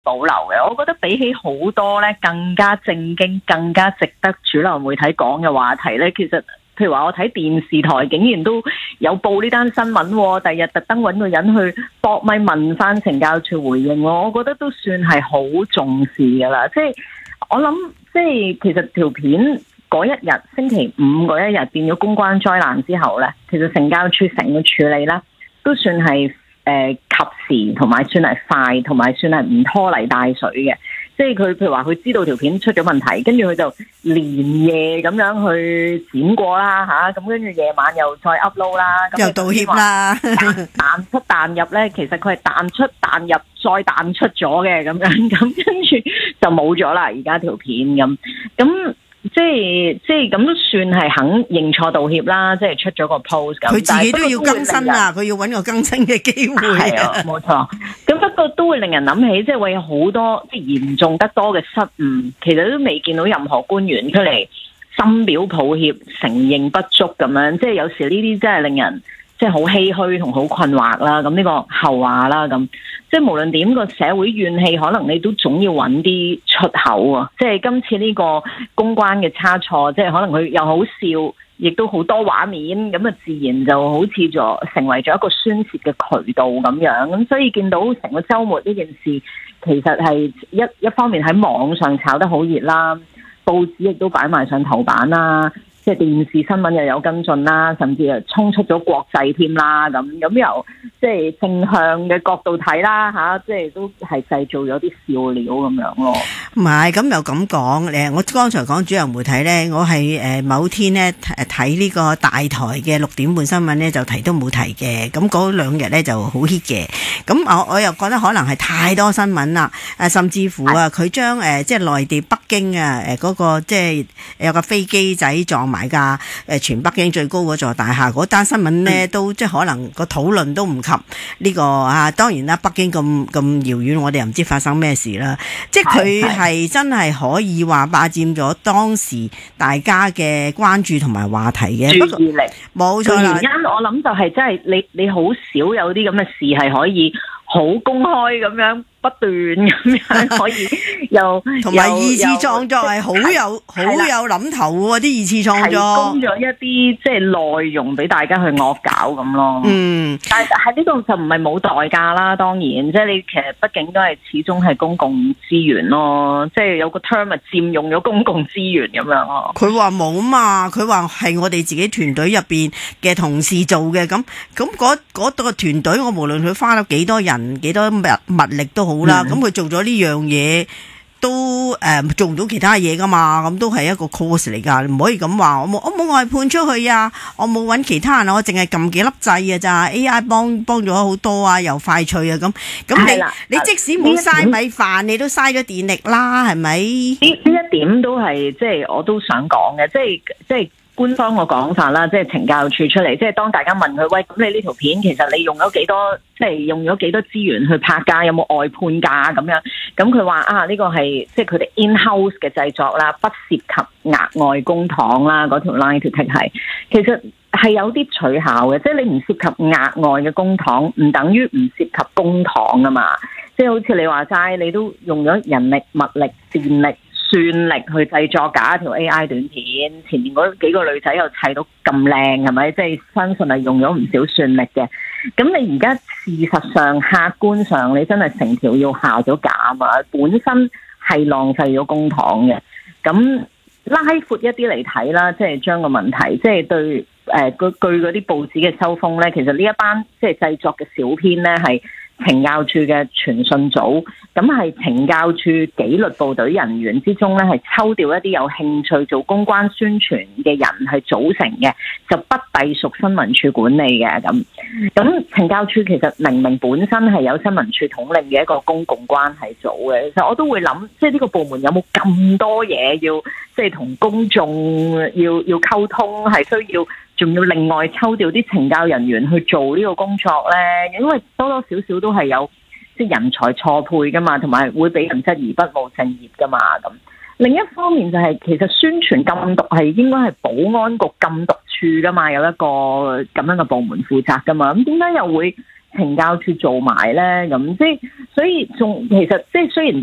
保留嘅。我覺得比起好多咧更加正經、更加值得主流媒體講嘅話題咧，其實譬如話我睇電視台竟然都有報呢單新聞，第日特登揾個人去搏咪問翻懲教署回應，我覺得都算係好重視㗎啦。即係我諗，即係其實條片嗰一日星期五嗰一日變咗公關災難之後咧，其實懲教署成個處理咧都算係及時，同埋算係快，同埋算係唔拖泥帶水嘅。即係佢譬如話佢知道條片出咗問題，跟住佢就連夜咁樣去剪過啦吓，咁跟住夜晚又再 upload 啦， 又道歉啦， 彈出彈入咧，其實佢係彈出彈入再彈出咗嘅咁樣，咁跟住就冇咗啦。而家條片咁。即係咁都算係肯認錯道歉啦，即係出咗個 post 咁。 佢自己都要更新啊，佢要揾個更新嘅機會。 係啊，冇錯。咁不過都會令人諗起，即係會有好多即係嚴重得多嘅失誤，其實都未見到任何官員出嚟深表抱歉、承認不足咁樣。即係有時呢啲真係令人即係好唏噓同好困惑啦。咁呢個後話啦，咁即係無論點個社會怨氣，可能你都總要揾啲出口啊！即係今次呢個公關嘅差錯，即係可能佢又好笑，亦都好多畫面，咁啊自然就好似成為咗一個宣泄嘅渠道咁樣。咁所以見到成個週末呢件事，其實係一方面喺網上炒得好熱啦，報紙亦都擺埋上頭版啦。即係電視新聞又有跟進啦，甚至係衝出咗國際添啦，咁由即係正向嘅角度睇啦嚇，即係都係製造咗啲笑料咁樣咯。 唔係，咁又咁講，我剛才講主流媒體咧，我係某天咧睇呢個大台嘅6點半新聞咧，就提都冇提嘅，咁嗰兩日咧就好 hit 嘅。咁我又覺得可能係太多新聞啦，甚至乎佢將即係內地北京嗰個即係有個飛機仔撞埋架全北京最高嗰座大廈嗰單新聞咧，都即係可能個討論都唔及呢個啊。當然啦，北京咁遙遠，我哋又唔知發生咩事啦。即係佢係真係可以話霸佔咗當時大家嘅關注同埋話題嘅注意力。 冇錯啦。 原因我諗就係真係你好少有啲咁嘅事係可以好公開咁樣不斷咁樣可以又同埋二次創作係好有諗頭喎，啲二次創作提供咗一啲即係內容俾大家去惡搞咁咯。但係喺呢度就唔係冇代價啦，當然即係你其實畢竟都係始終係公共資源咯，即係有個 term 係佔用咗公共資源咁樣咯。 佢話冇嘛，佢話係我哋自己團隊入邊嘅同事做嘅，咁嗰個團隊，我無論佢花咗幾多人幾多物力都好啦，咁佢做咗呢樣嘢都做唔到其他嘢噶嘛，咁都係一個 course 嚟噶，唔可以咁話我冇外判出去啊，我冇揾其他人，我淨係撳幾粒掣啊咋 AI 幫咗好多啊，又快脆啊咁你即使冇嘥米飯，你都嘥咗電力啦，係咪？呢一點都係即係我都想講嘅，即係官方個講法啦，即係懲教處出嚟，即係當大家問佢喂，咁你呢條片其實你用咗幾多，即係用咗幾多資源去拍㗎？有冇外判㗎？咁樣，咁佢話呢個係即係佢哋 in-house 嘅製作啦，不涉及額外公帑啦，嗰條 line to take 係其實係有啲取巧嘅，即係你唔涉及額外嘅公帑，唔等於唔涉及公帑啊嘛。即係好似你話齋，你都用咗人力、物力、電力、算力去製作假一條 AI 短片，前面嗰幾個女仔又砌到咁靚，係咪？即係相信係用咗唔少算力嘅。咁你而家事實上、客觀上，你真係成條要下咗架啊嘛！本身係浪費咗公帑嘅。咁拉闊一啲嚟睇啦，即係將個問題，即係對據嗰啲報紙嘅收風咧，其實呢一班即係製作嘅小編咧係懲教處嘅傳訊組，咁係懲教處紀律部隊人員之中咧，係抽調一啲有興趣做公關宣傳嘅人係組成嘅，就不隸屬新聞處管理嘅。咁懲教處其實明明本身係有新聞處統領嘅一個公共關係組嘅，其實我都會諗，即係呢個部門有冇咁多嘢要即係同公眾要溝通，係需要仲要另外抽調啲懲教人員去做呢個工作咧？因為多多少少都係有即係人才錯配噶嘛，同埋會俾人質疑不務正業噶嘛。咁另一方面就係其實宣傳禁毒係應該係保安局禁毒處噶嘛，有一個咁樣嘅部門負責噶嘛。咁點解又會懲教處做埋咧？咁即係所以仲其實即係雖然